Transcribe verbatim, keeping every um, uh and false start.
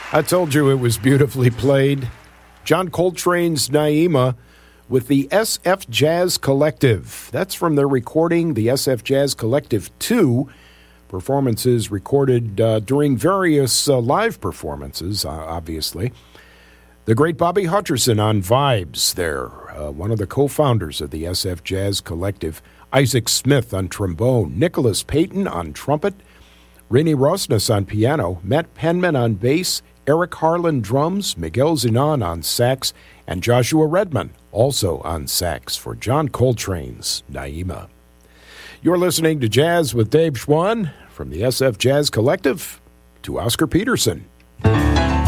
I told you it was beautifully played. John Coltrane's Naima with the S F Jazz Collective. That's from their recording, the S F Jazz Collective two. Performances recorded uh, during various uh, live performances, uh, obviously. The great Bobby Hutcherson on vibes there, uh, one of the co-founders of the S F Jazz Collective. Isaac Smith on trombone, Nicholas Payton on trumpet, Rainey Rosnes on piano, Matt Penman on bass, Eric Harlan drums, Miguel Zinon on sax, and Joshua Redman also on sax for John Coltrane's Naima. You're listening to Jazz with Dave Schwann from the S F Jazz Collective. To Oscar Peterson.